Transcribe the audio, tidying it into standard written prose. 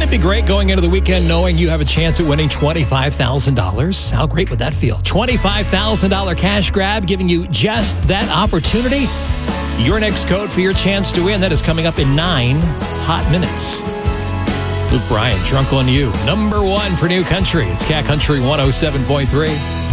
it be great going into the weekend knowing you have a chance at winning $25,000? How great would that feel? $25,000 cash grab, giving you just that opportunity. Your next code for your chance to win, that is coming up in 9 hot minutes. Luke Bryan, Drunk on You, number 1 for New Country. It's Cat Country 107.3.